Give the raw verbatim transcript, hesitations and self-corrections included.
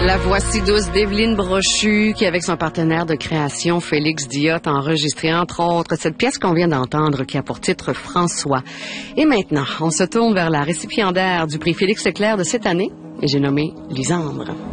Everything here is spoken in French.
La voici douce d'Evelyne Brochu qui, avec son partenaire de création Félix Diot, a enregistré entre autres cette pièce qu'on vient d'entendre qui a pour titre François. Et maintenant, on se tourne vers la récipiendaire du prix Félix Leclerc de cette année et j'ai nommé Lisandre.